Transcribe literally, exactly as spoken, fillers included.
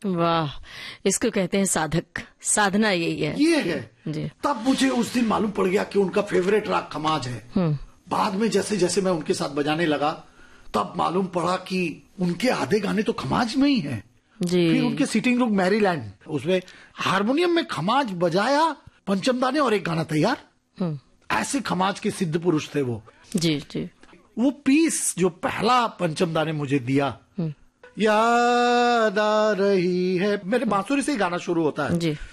वाह, इसको कहते हैं साधक, साधना यही है। ये है जी। तब मुझे उस दिन मालूम पड़ गया कि उनका फेवरेट राग खमाज है। बाद में जैसे जैसे मैं उनके साथ बजाने लगा तब मालूम पड़ा कि उनके आधे गाने तो खमाज में ही हैं जी। फिर उनके सिटिंग रूम मैरीलैंड, उसमें हारमोनियम में खमाज बजाया, पंचम दाने और एक गाना तैयार। ऐसे खमाज के सिद्ध पुरुष थे वो जी जी। वो पीस जो पहला पंचम दाने मुझे दिया, याद आ रही है, मेरे बांसुरी से ही गाना शुरू होता है जी।